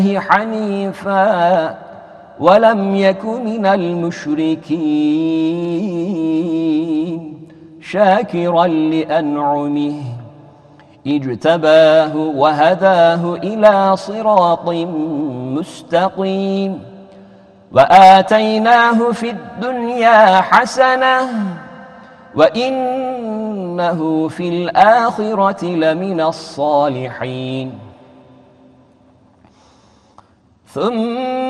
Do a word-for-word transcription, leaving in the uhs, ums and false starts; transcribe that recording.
حنيفا ولم يك من المشركين شاكرا لأنعمه اجتباه وهداه إلى صراط مستقيم وآتيناه في الدنيا حسنة وإنه في الآخرة لمن الصالحين ثم